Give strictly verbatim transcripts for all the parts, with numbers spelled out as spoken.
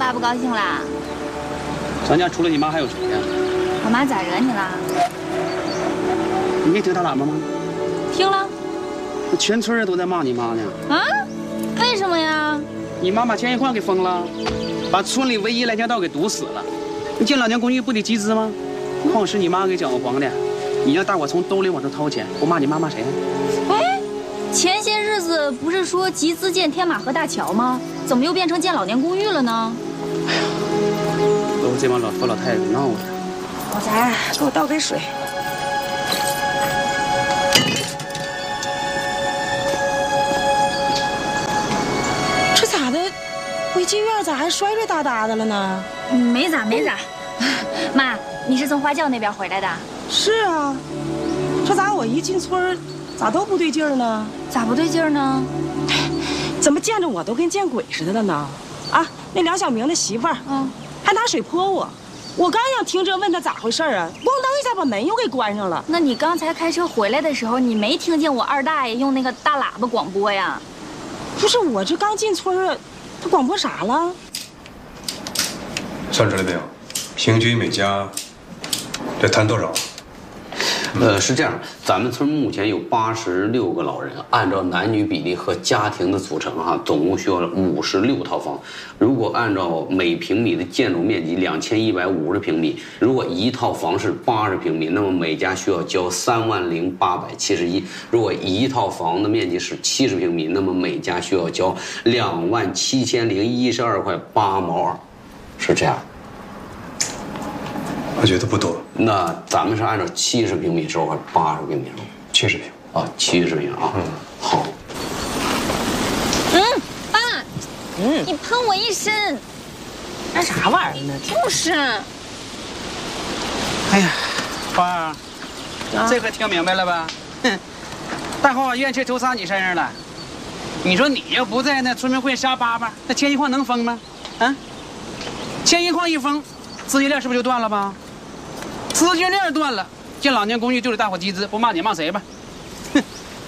妈不高兴啦？ 咱家除了你妈还有谁呀？ 我妈咋惹你了？ 你没听大喇叭吗？ 听了。 全村人都在骂你妈呢。 啊？为什么呀？ 你妈把钱一矿给封了，把村里唯一来钱道给堵死了。你建老年公寓不得集资吗？矿是你妈给搅和黄的，你让大伙从兜里往上掏钱，不骂你妈骂谁？ 哎，前些日子不是说集资建天马河大桥吗？怎么又变成建老年公寓了呢？ 哎呀，都是这帮老头老太太闹的。 老财，给我倒杯水。这咋的？我一进院咋还衰衰哒哒的了呢？ 没咋没咋。妈，你是从花轿那边回来的？ 是啊。这咋我一进村咋都不对劲儿呢？ 咋不对劲儿呢？ 怎么见着我都跟见鬼似的了呢？啊，那梁小明的媳妇儿，嗯，还拿水泼我。我刚想停车问他咋回事啊，咣当一下把门又给关上了。 那你刚才开车回来的时候，你没听见我二大爷用那个大喇叭广播呀？ 不是，我这刚进村啊，他广播啥了？ 算出来没有？平均每家得摊多少？ 呃，是这样，咱们村目前有八十六个老人，按照男女比例和家庭的组成哈，总共需要五十六套房。如果按照每平米的建筑面积两千一百五十平米，如果一套房是八十平米，那么每家需要交三万零八百七十一；如果一套房的面积是七十平米，那么每家需要交两万七千零一十二块八毛二，是这样。 我觉得不多。 那咱们是按照七十平米收还是八十平米收？ 七十平啊，七十平啊。嗯，好。 嗯，爸，嗯，你喷我一身， 干啥玩意儿呢？ 就是。 哎呀，花儿，啊、这可听明白了吧？哼，大伙把怨气都撒你身上了。你说你要不在那村民会瞎叭叭，那千一矿能封吗？啊，千一矿一封，资金链是不是就断了吧？资金链断了，建老年公寓就得大伙集资，不骂你骂谁吧？哼！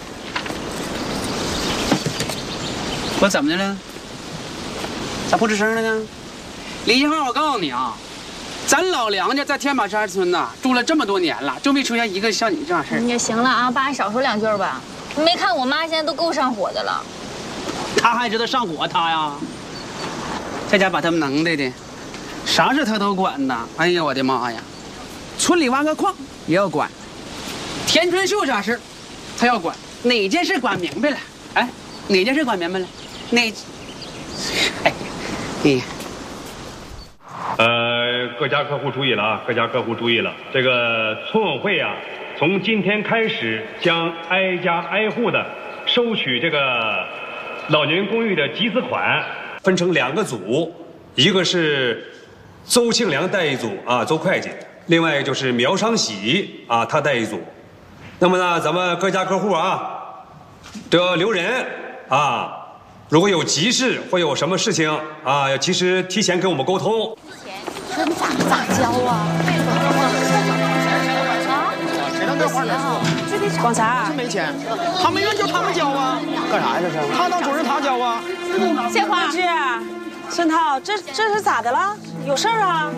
我怎么的了？咋不吱声了呢？李金花，我告诉你啊，咱老梁家在天马山村呐住了这么多年了，就没出现一个像你这样事儿。 也行了啊，爸，少说两句吧。没看我妈现在都够上火的了。 她还知道上火，她呀，这家把他们能耐的，啥事她都管呐。哎呀，我的妈呀！村里挖个矿也要管，田春秀啥事他要管，哪件事管明白了？哎，哪件事管明白了？哪？哎，你。 呃，各家客户注意了啊！各家客户注意了，这个村委会啊，从今天开始将挨家挨户的收取这个老年公寓的集资款， 分成两个组，一个是邹庆良带一组啊，邹会计。另外就是苗昌喜啊，他带一组。那么呢，咱们各家客户啊，都要留人啊。如果有急事或有什么事情啊，要及时提前跟我们沟通。 这咋咋交啊？ 谁能跟花钱说？ 广财， 真没钱，他没人叫他们交啊。干啥呀这是？他当主任他交啊。 谢花是，孙涛，这这是咋的了？有事儿啊？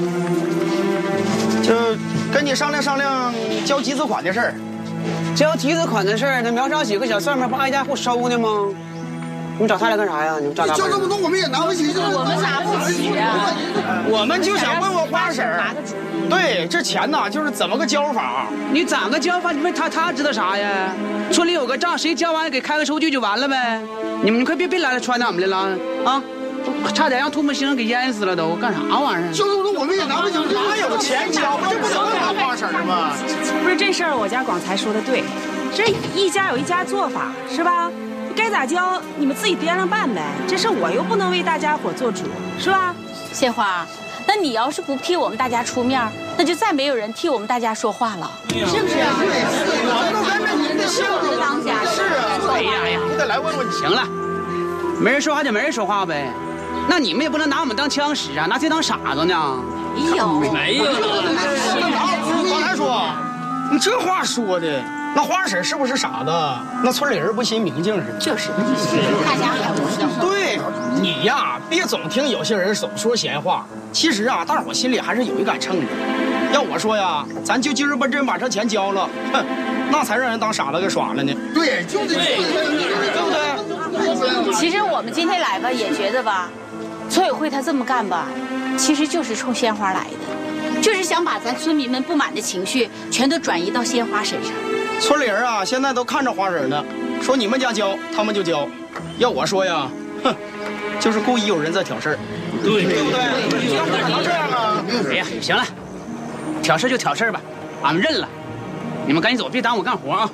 就跟你商量商量交集资款的事儿。 交集资款的事儿，那苗少喜和小算盘不挨家户收呢吗？你们找他俩干啥呀？你们找他？ 交这么多，我们也拿不起。 我们拿不起啊！我们就想问问花婶儿，对，这钱呐，就是怎么个交法？ 你咋个交法？你问他，他知道啥呀？村里有个账，谁交完给开个收据就完了呗。你们快别别来传咱们来了啊！差点让唾沫星给淹死了都，干啥玩意儿？ 交这么多，我们也拿不起。 哪有钱交？这不能拿花婶儿吗？ 不是这事儿，我家广财说的对，这一家有一家做法，是吧？该咋交，你们自己掂量办呗。这事我又不能为大家伙做主，是吧？ 谢花，那你要是不替我们大家出面，那就再没有人替我们大家说话了，是不是？ 我们都跟着您的性子当家。是啊，哎呀呀，你得来问问你。 行了，没人说话就没人说话呗。那你们也不能拿我们当枪使啊，拿谁当傻子呢？ 没有， 没有。 刚才说，你这话说的。 那花婶是不是傻子？那村里人不寻明镜似的。 就是，大家还不知道。 对，你呀，别总听有些人总说闲话。其实啊，大伙心里还是有一杆秤的。要我说呀，咱就今儿奔真把这钱交了，哼，那才让人当傻子给耍了呢。 对，就得对不对？ 其实我们今天来吧，也觉得吧，村委会他这么干吧，其实就是冲鲜花来的，就是想把咱村民们不满的情绪全都转移到鲜花身上。 村里人啊，现在都看着花婶呢，说你们家交，他们就交。要我说呀，哼，就是故意有人在挑事儿。对对不对？要不可能这样啊！ 哎呀，行了，挑事就挑事吧，俺们认了。你们赶紧走，别耽误我干活啊！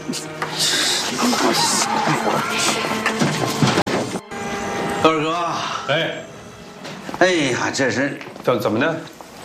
二哥， 哎， 哎呀，这是怎怎么的？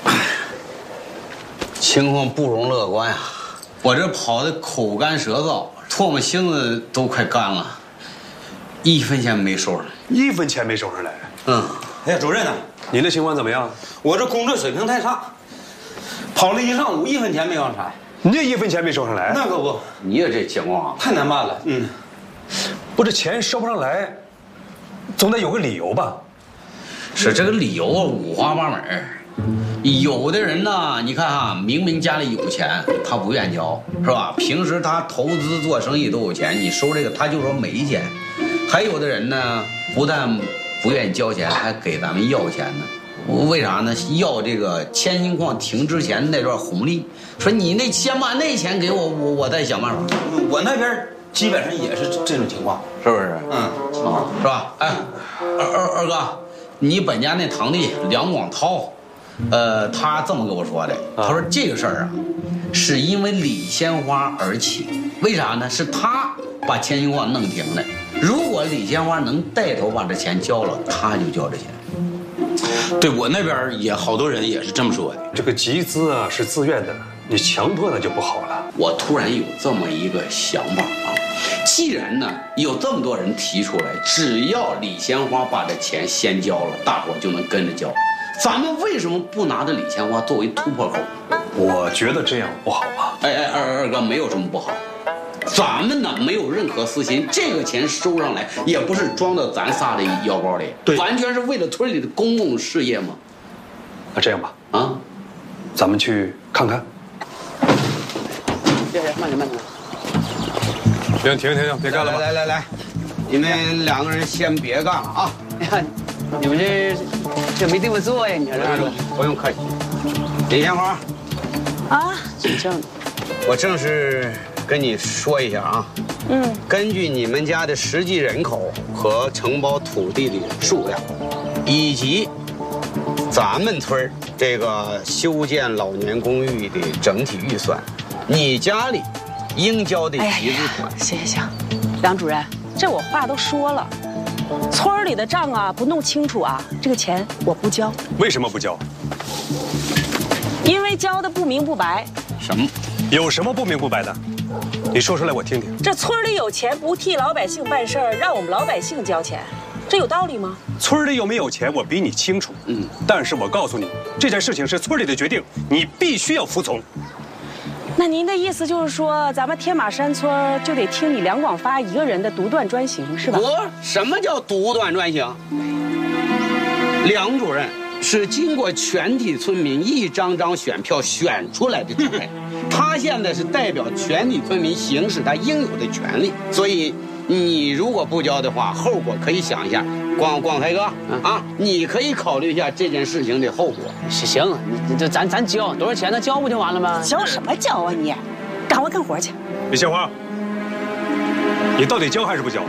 情况不容乐观呀！我这跑的口干舌燥，唾沫星子都快干了，一分钱没收上来。 一分钱没收上来。 嗯。 哎，主任呢？ 您的情况怎么样？ 我这工作水平太差，跑了一上午，一分钱没往上来。 你这一分钱没收上来？ 那可不， 你也这情况太难办了。嗯， 不，这钱收不上来，总得有个理由吧？ 是这个理由啊，五花八门。有的人呢，你看哈，明明家里有钱，他不愿交，是吧？平时他投资做生意都有钱，你收这个他就说没钱。还有的人呢，不但不愿意交钱，还给咱们要钱呢。为啥呢？要这个千金矿停之前那段红利，说你那先把那钱给我，我我再想办法。 我那边基本上也是这种情况， 是不是？ 嗯， 啊，是吧？哎，二二二哥，你本家那堂弟梁广涛，呃，他这么跟我说的，他说这个事儿啊，是因为李鲜花而起。为啥呢？是他把千金矿弄停了。如果李鲜花能带头把这钱交了，他就交这钱。 对，我那边也好多人也是这么说的。 这个集资啊是自愿的，你强迫那就不好了。 我突然有这么一个想法啊，既然呢有这么多人提出来，只要李鲜花把这钱先交了，大伙就能跟着交。咱们为什么不拿着李鲜花作为突破口？ 我觉得这样不好啊。 哎哎，二二哥没有什么不好。咱们呢没有任何私心，这个钱收上来也不是装到咱仨的腰包里，对，完全是为了村里的公共事业嘛。 那这样吧， 啊， 咱们去看看。 别别，慢点慢点。 行，停停停，别干了吧。 来来来，你们两个人先别干了啊！ 哎呀，你们这这没地方坐呀？你说这不用客气。李鲜花， 啊， 请正， 我正式跟你说一下啊，嗯，根据你们家的实际人口和承包土地的数量，以及咱们村这个修建老年公寓的整体预算，你家里应交的集资款。 行行行，梁主任，这我话都说了，村里的账啊不弄清楚啊，这个钱我不交。 为什么不交？ 因为交的不明不白。 什么？ 有什么不明不白的？你说出来我听听。 这村里有钱不替老百姓办事儿，让我们老百姓交钱，这有道理吗？ 村里有没有钱我比你清楚，嗯，但是我告诉你，这件事情是村里的决定，你必须要服从。 那您的意思就是说，咱们天马山村就得听你梁广发一个人的独断专行，是吧？ 不，什么叫独断专行？梁主任是经过全体村民一张张选票选出来的主任，他现在是代表全体村民行使他应有的权利，所以你如果不交的话，后果可以想一下。广广才哥啊，你可以考虑一下这件事情的后果。 行，你这咱咱交多少钱？那交不就完了吗？ 交什么交啊你？赶快干活去。 李鲜花，你到底交还是不交？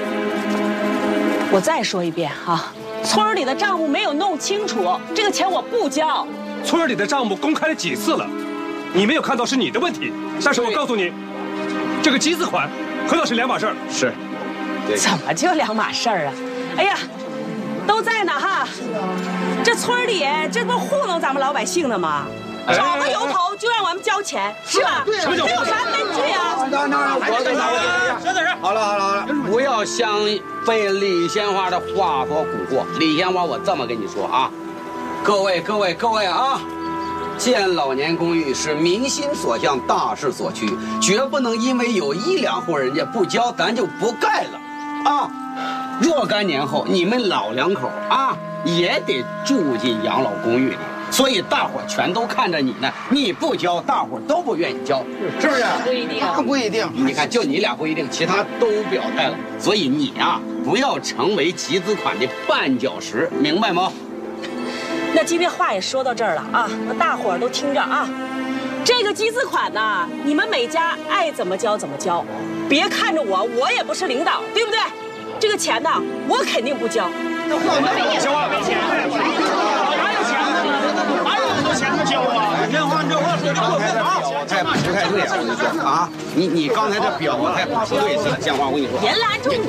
我再说一遍啊，村里的账目没有弄清楚，这个钱我不交。 村里的账目公开了几次了，你没有看到是你的问题。但是我告诉你，这个集资款和那是两码事儿。 是， 怎么就两码事儿啊？哎呀，都在呢哈！这村里这不糊弄咱们老百姓呢吗？找个由头就让我们交钱，是吧？ 什么叫这有啥根据啊？ 那那我跟你小点声。 好了好了好了，不要相被李鲜花的话所蛊惑。李鲜花，我这么跟你说啊，各位各位各位啊， 建老年公寓是民心所向，大势所趋，绝不能因为有一两户人家不交，咱就不盖了啊！若干年后，你们老两口啊也得住进养老公寓里，所以大伙全都看着你呢。你不交，大伙都不愿意交，是不是？ 不一定， 那不一定。 你看，就你俩不一定，其他都表态了。所以你啊，不要成为集资款的绊脚石，明白吗？ 那今天话也说到这儿了啊，那大伙儿都听着啊，这个集资款呢，你们每家爱怎么交怎么交，别看着我，我也不是领导，对不对？这个钱呢，我肯定不交。 我们没交啊，没钱，哪有钱呢？哪有那么多钱能交啊？这话这话说的过分啊！ 太不太对啊！我跟你说啊，你你刚才这表啊，太不对似的。建华，我跟你说， 别拦住我！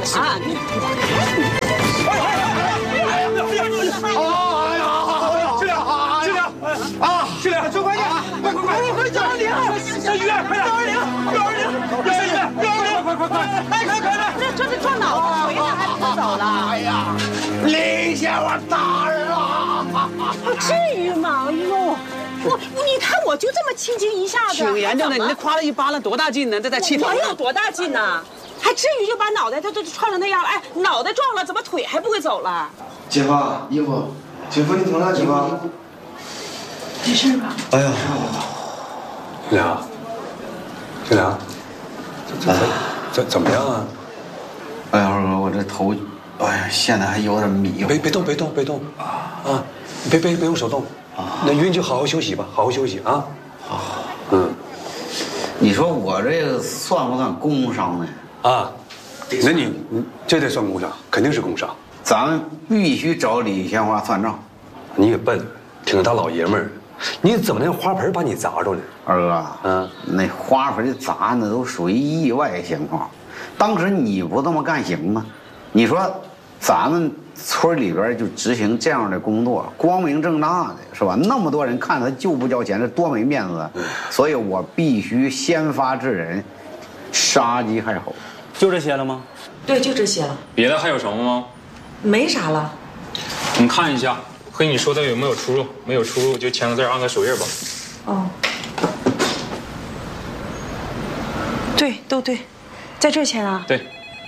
哎呀，这俩，这俩啊，这俩九块钱，快快快，快幺二零，小鱼，快点，幺二零，幺二零，小鱼，幺二零，快快快，哎，快快快， 这这是撞脑袋回来还不走了？ 哎呀，李先生大人啊！ 至于吗？哎呦，我你看我就这么轻轻一下子， 挺严重的，你这夸了一巴掌多大劲呢？这在气头。 我有多大劲呢？还至于就把脑袋他都撞成那样了？哎，脑袋撞了，怎么腿还不会走了？ 姐夫，姨夫，姐夫你怎么了？姐夫， 没事吧？ 哎呀， 志良，志良，怎怎怎么样啊？ 哎呀，二哥，我这头，哎呀，现在还有点迷糊。 别别动，别动，别动啊！别别别用手动啊！那晕就好好休息吧，好好休息啊。嗯， 你说我这个算不算工伤呢？ 啊，那你你这得算工伤，肯定是工伤。 咱们必须找李鲜花算账。 你可笨，挺个大老爷们儿，你怎么能花盆把你砸着呢？ 二哥， 嗯， 那花盆的砸那都属于意外情况，当时你不这么干行吗？你说，咱们村里边就执行这样的工作，光明正大的是吧？那么多人看他就不交钱，这多没面子！所以我必须先发制人，杀鸡害猴。 就这些了吗？ 对，就这些了， 别的还有什么吗？ 没啥了。 你看一下，和你说的有没有出入？没有出入就签个字，按个手印吧。 哦，对，都对，在这儿签啊。 对。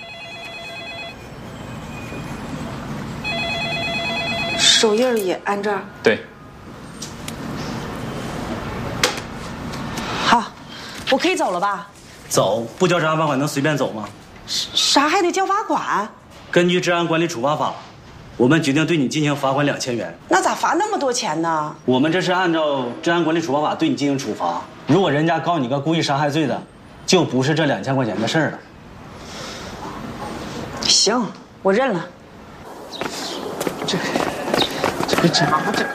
手印也按这儿。 对。 好，我可以走了吧？ 走，不交治安罚款能随便走吗？ 啥还得交罚款？ 根据治安管理处罚法，我们决定对你进行罚款两千元。 那咋罚那么多钱呢？ 我们这是按照治安管理处罚法对你进行处罚。如果人家告你个故意伤害罪的，就不是这两千块钱的事儿了。 行，我认了。 这这个咋整？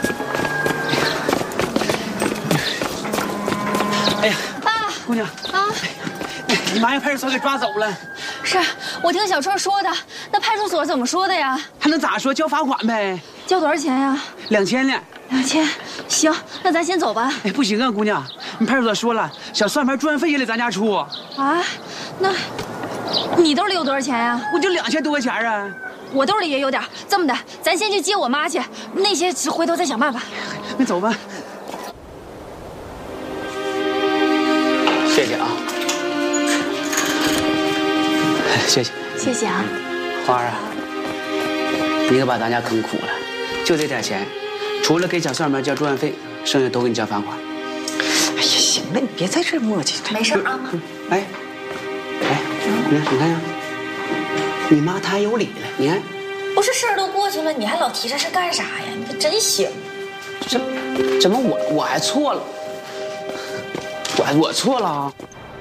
哎呀， 啊， 姑娘啊， 你妈让派出所给抓走了。 是我听小春说的，那派出所怎么说的呀？ 还能咋说？交罚款呗。 交多少钱呀？ 两千呢。 两千，行，那咱先走吧。 哎，不行啊，姑娘，你派出所说了，小算盘住院费也得咱家出。啊， 那，你兜里有多少钱呀？ 我就两千多块钱啊。 我兜里也有点。这么的，咱先去接我妈去，那些回头再想办法。 那走吧。谢谢啊。谢谢， 谢谢啊， 花儿啊，你可把咱家坑苦了，就这点钱，除了给小算盘交住院费，剩下都给你交罚款。 哎呀，行了，你别在这儿磨叽。 没事啊。 哎，哎，你看，你看呀，你妈太有理了，你看。 不是事儿都过去了，你还老提这事干啥呀？你可真行。 这，怎么我我还错了？我我错了啊？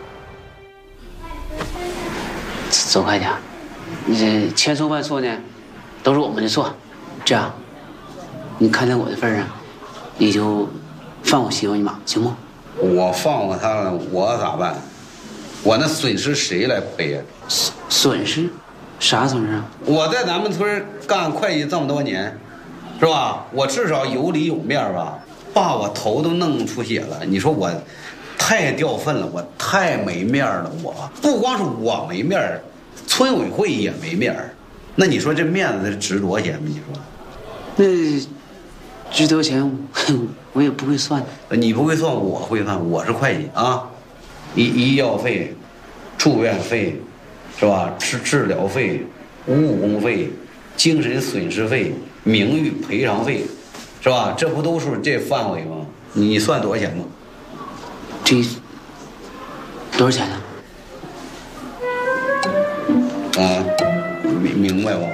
走快点，你这千错万错呢，都是我们的错。这样，你看在我的份上，你就放我媳妇你妈，行不？ 我放过她了，我咋办？我那损失谁来赔呀？ 损失？啥损失啊？ 我在咱们村干会计这么多年，是吧？我至少有理有面吧，把我头都弄出血了。你说我太掉份了，我太没面了。我不光是我没面儿，村委会也没面儿。那你说这面子值多少钱吗？你说？ 那这多少钱，我也不会算。 你不会算，我会算，我是会计啊。医医药费、住院费，是吧？治治疗费、误工费、精神损失费、名誉赔偿费，是吧？这不都是这范围吗？你算多少钱吧？ 这多少钱啊？ 啊，明明白不？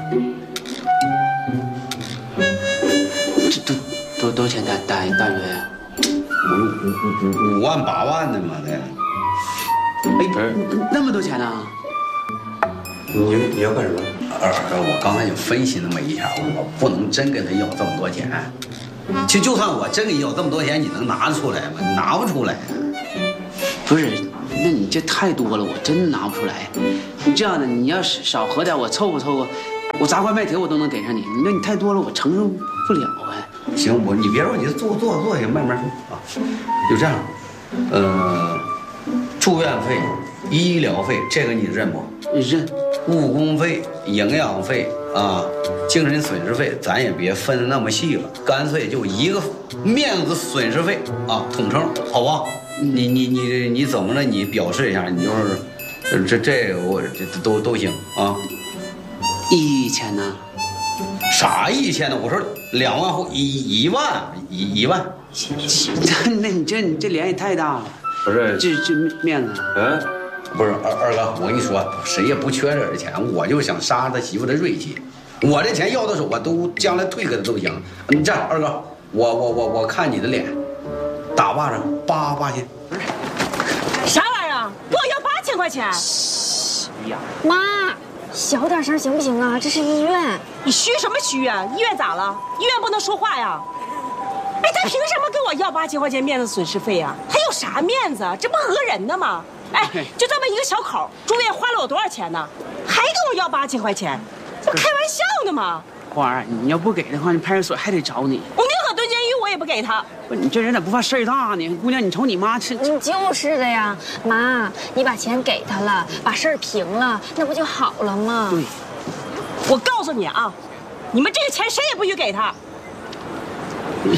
这多多多少钱大大大约呀？ 五五五五万八万的嘛，得。 哎，那么多钱呢？ 你你要干什么？ 二哥，我刚才就分析那么一下，我不能真跟他要这么多钱。其实就算我真给你要这么多钱，你能拿得出来吗？你拿不出来。 不是，那你这太多了，我真拿不出来。你这样的，你要是少合点，我凑合凑合，我砸块麦铁我都能给上你。那你太多了，我承受不了哎。 行，我你别说，你坐坐坐下，慢慢说啊。就这样，呃，住院费、医疗费，这个你认不？ 认。 误工费、营养费啊，精神损失费，咱也别分的那么细了，干脆就一个面子损失费啊，统称，好吧？你你你你怎么了？你表示一下，你就是这这个我这都都行啊。 一千呢？ 啥一千呢？我说两万或一一万一一万。 那你这你这脸也太大了。 不是， 这这面子。 嗯。不是二二哥，我跟你说，谁也不缺这点钱，我就想杀他媳妇的锐气。我这钱要到手，我都将来退给他都行。你这样，二哥，我我我我看你的脸，打巴掌八八千。 啥玩意儿？给我要八千块钱？ 妈，小点声行不行啊？这是医院。 你虚什么虚啊？医院咋了？医院不能说话呀？哎，他凭什么跟我要八千块钱面子损失费呀？他有啥面子啊？这不讹人呢吗？哎，就这么一个小口，住院花了我多少钱呢？还跟我要八千块钱，这不开玩笑呢吗？ 花儿，你要不给的话，你派出所还得找你。 我宁可蹲监狱，我也不给他。 不，你这人咋不怕事儿大呢？姑娘，你瞅你妈这…… 你就是的呀，妈，你把钱给他了，把事儿平了，那不就好了吗？ 对， 我告诉你啊，你们这个钱谁也不许给他。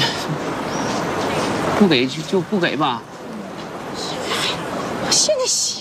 不给就就不给吧。 现在洗